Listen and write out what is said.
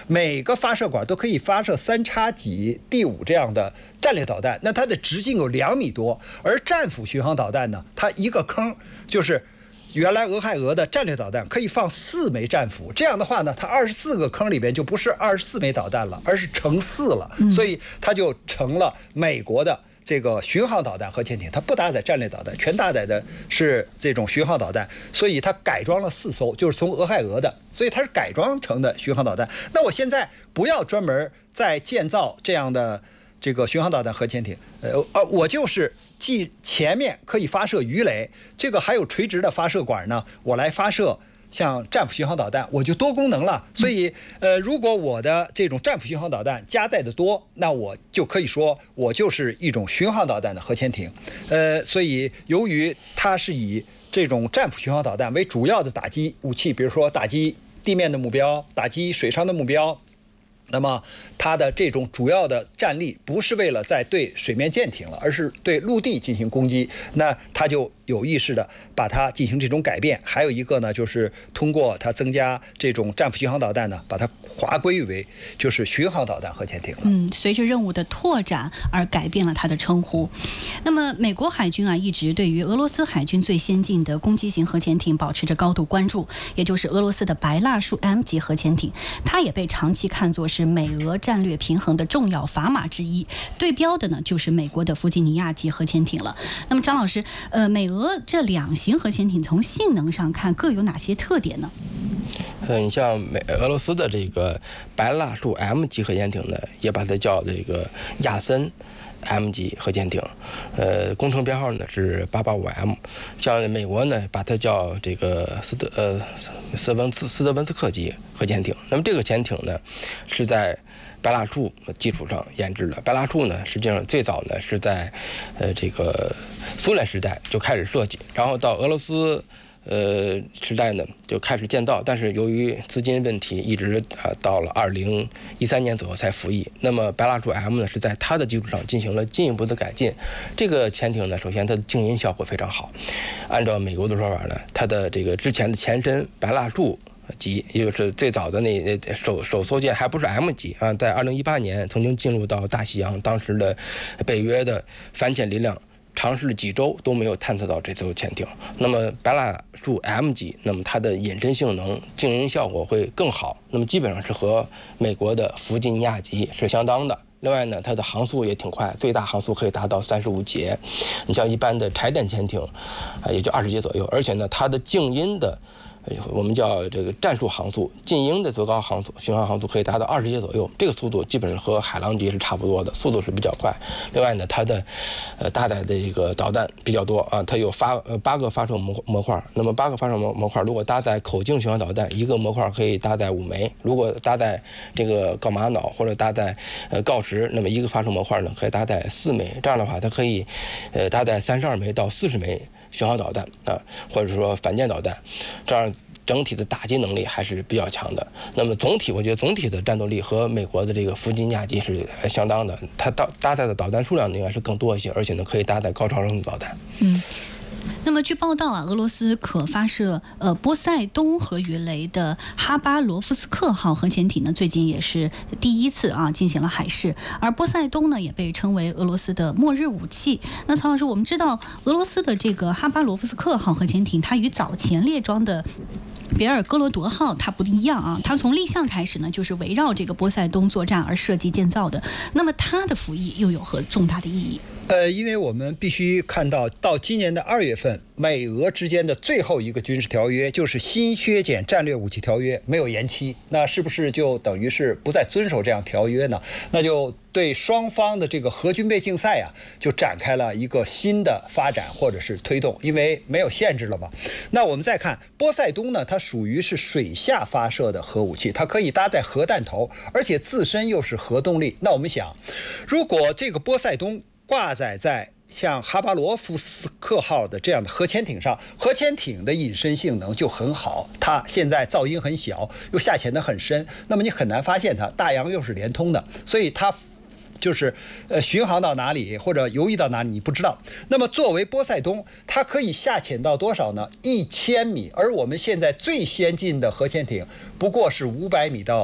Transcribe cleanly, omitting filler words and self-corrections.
每个发射管都可以发射3x几D5这样的战略导弹，那它的直径有2米多，而战斧巡航导弹呢，它一个坑就是原来俄亥俄的战略导弹可以放4枚战斧，这样的话呢，它24个坑里边就不是24枚导弹了，而是乘4了，所以它就成了美国的这个巡航导弹核潜艇，它不搭载战略导弹，全搭载的是这种巡航导弹，所以它改装了4艘，就是从俄亥俄的，所以它是改装成的巡航导弹。那我现在不要专门再建造这样的这个巡航导弹核潜艇，我就是既前面可以发射鱼雷，这个还有垂直的发射管呢，我来发射像战斧巡航导弹，我就多功能了。所以如果我的这种战斧巡航导弹加载的多，那我就可以说我就是一种巡航导弹的核潜艇。所以由于它是以这种战斧巡航导弹为主要的打击武器，比如说打击地面的目标，打击水上的目标，那么它的这种主要的战力不是为了在对水面舰艇了，而是对陆地进行攻击，那它就有意识的把它进行这种改变。还有一个呢，就是通过它增加这种战斧巡航导弹呢，把它划归为就是巡航导弹核潜艇了。 随着任务的拓展而改变了它的称呼。那么美国海军一直对于俄罗斯海军最先进的攻击型核潜艇保持着高度关注，也就是俄罗斯的白蜡树 M 级核潜艇，它也被长期看作是美俄战略平衡的重要砝码之一。对标的呢，就是美国的弗吉尼亚级核潜艇了。那么张老师，美俄这2型核潜艇从性能上看各有哪些特点呢？ 你像俄罗斯的这个白蜡树 M 级核潜艇呢，也把它叫这个亚森 M 级核潜艇，工程编号呢是885M。像美国呢，把它叫这个斯德文斯克级核潜艇。那么这个潜艇呢，是在白蜡树基础上研制的。白蜡树呢，实际上最早呢是在这个苏联时代就开始设计，然后到俄罗斯时代呢就开始建造，但是由于资金问题，一直到了2013年左右才服役。那么白蜡树 M 呢是在它的基础上进行了进一步的改进。这个潜艇呢，首先它的静音效果非常好，按照美国的说法呢，它的这个之前的前身白蜡树级，也就是最早的那首艘舰还不是 M 级啊，在2018年曾经进入到大西洋，当时的北约的反潜力量尝试了几周都没有探测到这艘潜艇。那么白蜡树 M 级，那么它的隐身性能、静音效果会更好，那么基本上是和美国的弗吉尼亚级是相当的。另外呢，它的航速也挺快，最大航速可以达到35节。你像一般的柴电潜艇，也就20节左右。而且呢，它的静音的我们叫这个战术航速，静音的最高航速巡航航速可以达到20节左右，这个速度基本上和海狼级是差不多的，速度是比较快。另外呢，它的搭载的这个导弹比较多啊，它有8个发射模块，那么8个发射模块，如果搭载口径巡航导弹，一个模块可以搭载5枚；如果搭载这个锆玛瑙或者搭载锆石，那么一个发射模块呢可以搭载4枚。这样的话，它可以搭载32枚到40枚巡航导弹啊，或者说反舰导弹，这样整体的打击能力还是比较强的。那么我觉得总体的战斗力和美国的这个弗吉尼亚级是相当的，它搭载的导弹数量应该是更多一些，而且呢可以搭载高超声速导弹。 那么据报道俄罗斯可发射波塞冬核鱼雷的哈巴罗夫斯克号核潜艇呢，最近也是第一次进行了海试，而波塞冬呢也被称为俄罗斯的末日武器。那曹老师，我们知道俄罗斯的这个哈巴罗夫斯克号核潜艇，它与早前列装的别尔哥罗德号它不一样它从立项开始呢，就是围绕这个波塞冬作战而设计建造的。那么它的服役又有何重大的意义？ 因为我们必须看到今年的2月份，美俄之间的最后一个军事条约就是新削减战略武器条约没有延期，那是不是就等于是不再遵守这样条约呢？那就对双方的这个核军备竞赛就展开了一个新的发展或者是推动，因为没有限制了嘛。那我们再看波塞冬呢，它属于是水下发射的核武器，它可以搭载核弹头，而且自身又是核动力。那我们想，如果这个波塞冬挂载在像哈巴罗夫斯克号的这样的核潜艇上，核潜艇的隐身性能就很好，它现在噪音很小，又下潜得很深，那么你很难发现它，大洋又是连通的，所以它就是巡航到哪里或者游弋到哪里你不知道。那么作为波塞冬，它可以下潜到多少呢？1000米，而我们现在最先进的核潜艇不过是500米到